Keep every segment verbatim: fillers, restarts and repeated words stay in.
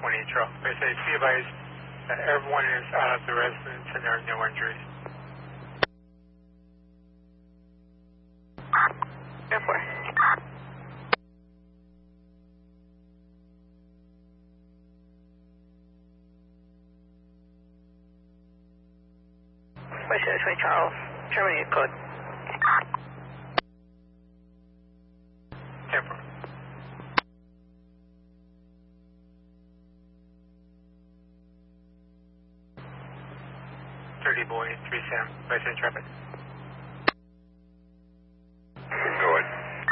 twenty, Charles. I say, be advised that everyone is out of the residence and there are no injuries. ten four. West twenty, Charles. Terminated code. ten four. thirty boy, three Sam, West End traffic. Go ahead.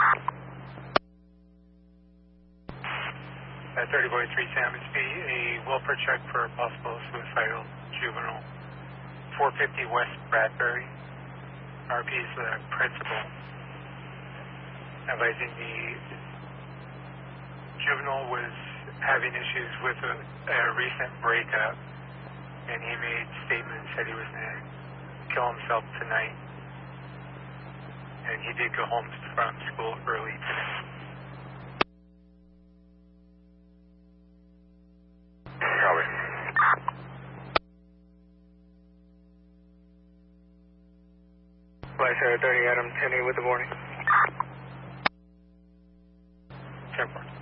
Uh, thirty boy, three Sam, it's be a welfare check for a possible suicidal juvenile. four fifty West Bradbury. R P is the principal. Advising the juvenile was having issues with a, a recent breakup, and he made statements that he was going to kill himself tonight. And he did go home from school early today. Copy. Flight Sarah thirty, Adam ten with the warning. ten four.